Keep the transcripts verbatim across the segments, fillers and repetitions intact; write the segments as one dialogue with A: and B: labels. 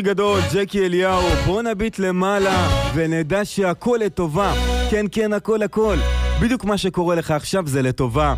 A: גדול, ג'קי אליהו, בוא נביט למעלה ונדע שהכל לטובה. כן, כן, הכל, הכל. בדיוק מה שקורה לך עכשיו זה לטובה.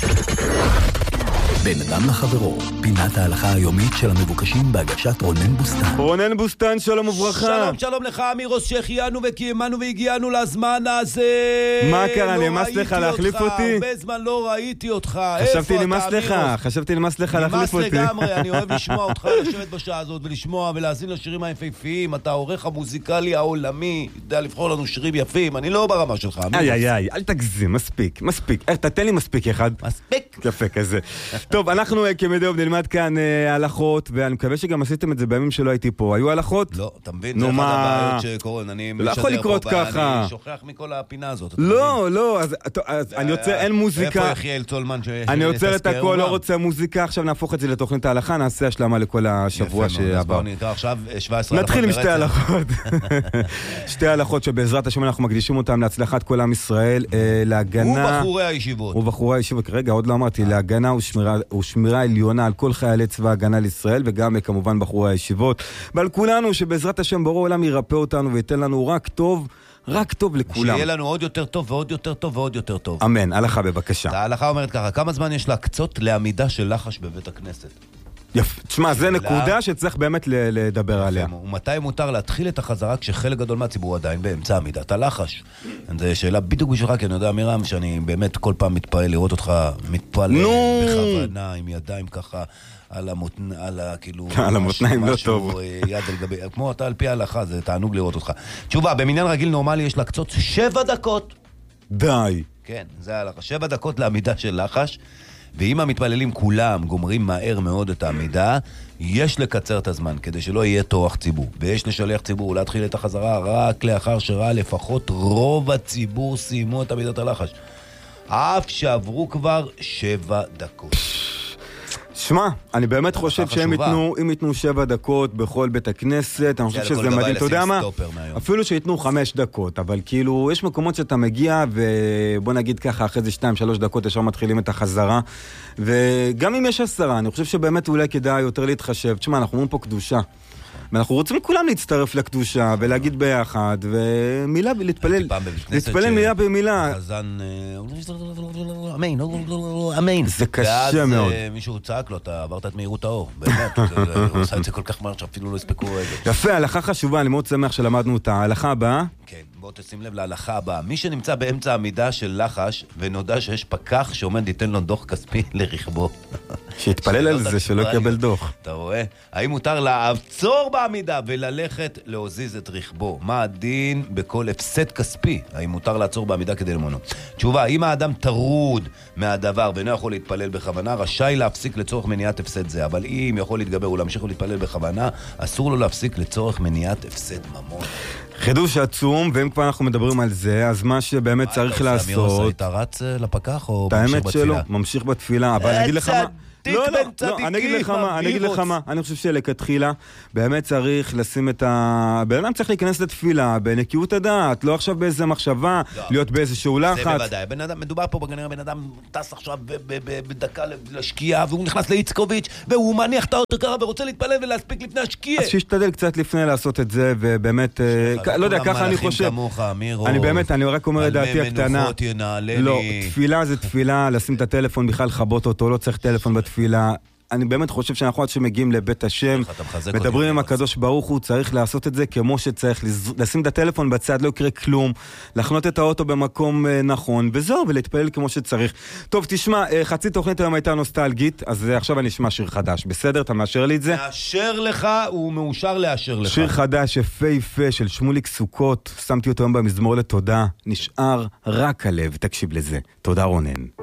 B: בין אדם לחברו, פינת ההלכה היומית של המבוקשים בהגשת רונן בוסטן.
A: רונן בוסטן, שלום וברכה.
C: שלום, שלום לך, אמירוס שהחיינו וקיימנו והגיענו לזמן הזה.
A: מה קרה, נמאס לך להחליף אותי?
C: הרבה זמן לא ראיתי אותך.
A: חשבתי נמאס לך, חשבתי נמאס לך להחליף אותי.
C: נמאס לגמרי, אני אוהב לשמוע אותך לשבת בשעה הזאת ולשמוע ולהזין לשירים היפהפיים. אתה העורך המוזיקלי העולמי, יודע לבחור לנו שירים יפים. אני לא ברמה שלך, אמירוס.
A: איי, איי, איי, אל תגזים, מספיק, מספיק. תתן לי מספיק אחד.
C: מספיק.
A: יפה כזה. טוב, אנחנו כמדי עובד נלמד כאן הלכות, ואני מקווה שגם עשיתם את זה בימים שלא הייתי פה. היו הלכות?
C: לא, אתה מבין, זה אחד הבעיות שקוראים, אני
A: לא יכול לקרות ככה.
C: אני שוכח מכל הפינה הזאת.
A: לא, לא, אז אני יוצא, אין מוזיקה.
C: איפה יחיאל צולמן?
A: אני עוצר את הכל, לא רוצה מוזיקה, עכשיו נהפוך את זה לתוכנית ההלכה, נעשה השלמה לכל השבוע שהבא.
C: בואו נקרא עכשיו שבע עשרה הלכות
A: נתחיל עם שתי הלכות. שתי הלכות שבעזרת השם אנחנו מקדישים אותם להצלחת כל עם ישראל, להגנה...
C: ובחורי הישיבות.
A: ובחורי הישיבות, רגע, עוד לא אמרתי, להגנה ושמירה עליונה על כל חיילי צבא ההגנה לישראל, וגם כמובן בחורי הישיבות. ועל כולנו שבעזרת השם ברור העולם ירפא אותנו וייתן לנו רק טוב, רק טוב לכולם.
C: שיהיה לנו עוד יותר טוב ועוד יותר טוב ועוד יותר טוב.
A: אמן, הלכה בבקשה.
C: ההלכה אומרת ככה, כמה זמן יש להקצות לעמידה של לחש בבית הכנסת?
A: יפה, תשמע, זה נקודה שצריך באמת לדבר עליה.
C: ומתי מותר להתחיל את החזרה כשחלק גדול מהציבור עדיין באמצע עמידת הלחש? זו שאלה בדיוק בשבילך, כי אני יודע, אמירם, שאני באמת כל פעם מתפעל לראות אותך מתפעל בכוונה, עם ידיים ככה, על המותניים, על כאילו...
A: על המותניים לא טוב.
C: יד על גבי, כמו אתה על פי ההלכה, זה תענוג לראות אותך. תשובה, במניין רגיל נורמלי יש להקצות שבע דקות.
A: די.
C: כן, זה ההלכה. שבע דקות לעמידה של לחש. ואם המתפללים כולם גומרים מהר מאוד את העמידה, יש לקצר את הזמן כדי שלא יהיה תורח ציבור. ויש לשלח ציבור להתחיל את החזרה רק לאחר שראה לפחות רוב הציבור סיימו את עמידת הלחש. אף שעברו כבר שבע דקות.
A: שמע, אני באמת חושב שהם ייתנו, אם ייתנו שבע דקות בכל בית הכנסת, אני חושב שזה מדהים, אתה יודע מה? אפילו שייתנו חמש דקות, אבל כאילו, יש מקומות שאתה מגיע, ובוא נגיד ככה, אחרי זה שתיים, שלוש דקות, ישר מתחילים את החזרה, וגם אם יש עשרה, אני חושב שבאמת אולי כדאי יותר להתחשב. תשמע, אנחנו אומרים פה קדושה. ואנחנו רוצים כולם להצטרף לקדושה ולהגיד ביחד, ומילה, להתפלל, להתפלל מילה במילה.
C: חזן, אמן, אמן.
A: זה קשה מאוד.
C: ואז מישהו צעק לו, אתה עברת את מהירות האור, באמת, הוא עושה את זה כל כך מהר שאפילו לא הספקו רגע.
A: יפה, הלכה חשובה, אני מאוד שמח שלמדנו אותה. ההלכה הבאה?
C: כן, בואו תשים לב להלכה הבאה. מי שנמצא באמצע עמידה של לחש, ונודע שיש פקח שעומד ייתן לו דוח כספי לרכבו.
A: שיתפלל על זה, שלא יקבל דוח.
C: אתה רואה? האם מותר לעצור בעמידה וללכת להוזיז את רכבו? מה הדין בכל הפסד כספי? האם מותר לעצור בעמידה כדי למונו? תשובה, אם האדם טרוד מהדבר ואינו יכול להתפלל בכוונה, רשאי להפסיק לצורך מניעת הפסד זה. אבל אם יכול להתגבר ולהמשיך להתפלל בכוונה, אסור לו להפסיק לצורך מניעת הפסד ממון.
A: חידוש עצום, ואם כבר אנחנו מדברים על זה, אז מה שבאמת צריך לעשות...
C: אמירוס, היית רץ לפקח או ממשיך בתפילה?
A: את האמת שלא, ממשיך בתפילה, אבל אני אגיד לך מה... לא, לא, לא, אני אגיד לך מה, אני אגיד לך מה, אני חושב שלכתחילה, באמת צריך לשים את ה... בן אדם צריך להיכנס לתפילה, בנקיות הדעת, לא עכשיו באיזה מחשבה, להיות באיזשהו לחץ.
C: זה בוודאי, בן אדם, מדובר פה בגנריה, בן אדם טס עכשיו בדקה לשקיעה, והוא נכנס לאיצקוביץ', והוא מניח את האוטו קרה ורוצה להתפלל ולהספיק לפני השקיעה.
A: אז שישתדל קצת לפני לעשות את זה, ובאמת, לא יודע, ככה אני חושב. אני באמת, אני רק אומר את דעתי הקטנה. לא, תפילה זה תפילה, לשים את הטלפון, בכלל לחבות אותו, לא צריך טלפון בתפילה. אני באמת חושב שאנחנו עד שמגיעים לבית השם, מדברים עם הקדוש ברוך הוא, צריך לעשות את זה כמו שצריך, לשים את הטלפון בצד, לא יקרה כלום, לחנות את האוטו במקום נכון, וזהו, ולהתפלל כמו שצריך. טוב, תשמע, חצי תוכנית היום הייתה נוסטלגית, אז עכשיו אני אשמע שיר חדש, בסדר? אתה מאשר לי את זה?
C: מאשר לך, הוא מאושר לאשר לך.
A: שיר חדש, יפה יפה, של שמוליק סוכות, שמתי אותו היום במזמור לתודה, נשאר רק הלב, תקשיב לזה. תודה רונן.